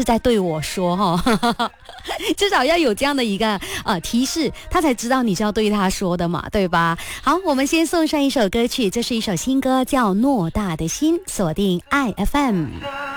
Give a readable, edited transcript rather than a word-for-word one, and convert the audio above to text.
在对我说哈，至少要有这样的一个提示，他才知道你是要对他说的嘛，对吧？好，我们先送上一首歌曲，这是一首新歌，叫《偌大的心》，锁定爱 FM。